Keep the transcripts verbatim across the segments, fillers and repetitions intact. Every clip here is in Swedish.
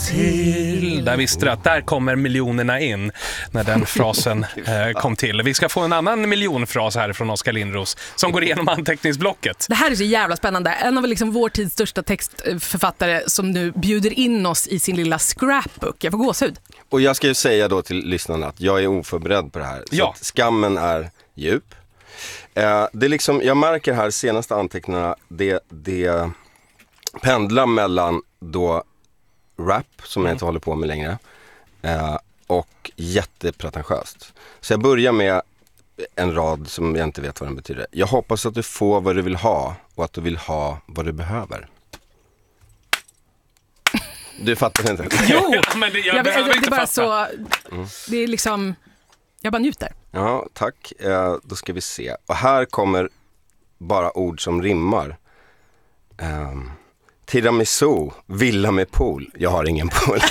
till. Där visste du att där kommer miljonerna in när den frasen eh, kom till. Vi ska få en annan miljonfras här från Oskar Lindros som går igenom anteckningsblocket. Det här är så jävla spännande. En av liksom vår tids största textförfattare som nu bjuder in oss i sin lilla scrapbook. Jag får gåshud. Och jag ska ju säga då till lyssnarna att jag är oförberedd på det här. Så ja. att skammen är djup. Eh, det är liksom, jag märker här senaste anteckningarna, det, det pendlar mellan då rap, som jag inte håller på med längre, eh, och jättepretentiöst. Så jag börjar med en rad som jag inte vet vad den betyder. Jag hoppas att du får vad du vill ha och att du vill ha vad du behöver. Du fattar inte? Jo, ja, men det, jag jag, behöver det, inte det är bara fatta. så, mm. Det är liksom, jag bara njuter. Ja, tack. Eh, då ska vi se. Och här kommer bara ord som rimmar. Um, tiramisu, villa med pool. Jag har ingen pool.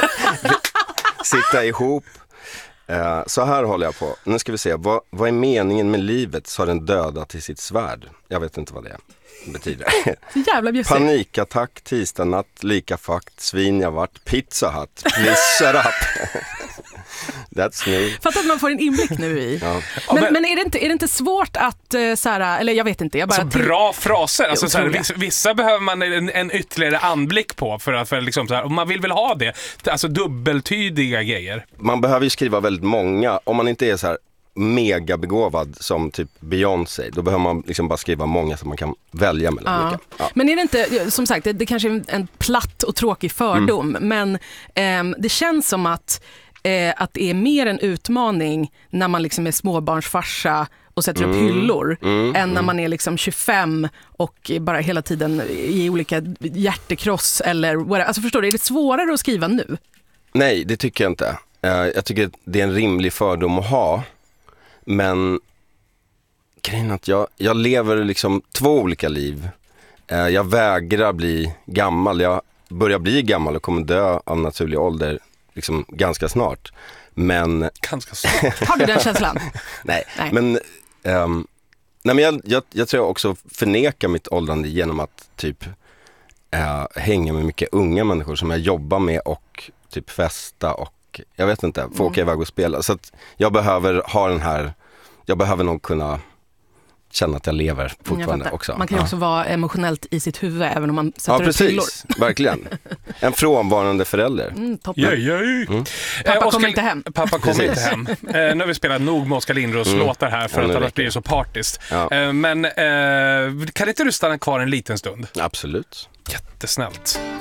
Sitta ihop. Uh, så här håller jag på. Nu ska vi se. Vad, vad är meningen med livet? Sa den döda till sitt svärd. Jag vet inte vad det betyder. Så jävla bjussigt. Panikattack, tisdag natt, lika fakt, svin jag vart, pizza hut, please shut up. That's me. Fattar att man får en inblick nu i. Ja. Men, men, men är, det inte, är det inte svårt att uh, så här, eller jag vet inte. Jag bara alltså, till... Bra fraser. Alltså, så här, Otroliga. vissa, vissa behöver man en, en ytterligare anblick på för att för liksom, så här, och man vill väl ha det. Alltså dubbeltydiga grejer. Man behöver ju skriva väldigt många. Om man inte är så här mega begåvad som typ Beyoncé, då behöver man liksom bara skriva många som man kan välja mellan. Ja. Olika. Ja. Men är det inte, som sagt, det, det kanske är en, en platt och tråkig fördom, mm. men ehm, det känns som att eh, att det är mer en utmaning när man liksom är småbarnsfarsa och sätter mm. upp hyllor mm. än när man är liksom tjugofem och bara hela tiden i olika hjärtekross eller whatever. Alltså förstår du, är det svårare att skriva nu? Nej, det tycker jag inte. Uh, jag tycker det är en rimlig fördom att ha. Men grejen är att jag, jag lever liksom två olika liv. Uh, jag vägrar bli gammal. Jag börjar bli gammal och kommer dö av naturlig ålder liksom ganska snart. Men... Ganska snart. Har du den känslan? nej, nej, men... Um, nej, men jag, jag, jag tror jag också förnekar mitt åldrande genom att typ uh, hänga med mycket unga människor som jag jobbar med och typ festa och jag vet inte, få åka iväg och spela. Så att jag behöver ha den här, jag behöver nog kunna känna att jag lever fortfarande jag också. Man kan ju ja. också vara emotionellt i sitt huvud även om man sätter ja, upp precis. hyllor. Verkligen. En frånvarande förälder. Mm, toppen. Yay, yay. Mm. Pappa eh, kommer inte hem. Pappa kommer inte hem. Eh, nu har vi spelat nog med Oskar Lindros mm. låtar här för ja, att annars räcker. blir det så partiskt. Ja. Eh, men eh, kan inte du stanna kvar en liten stund? Absolut. Jättesnällt.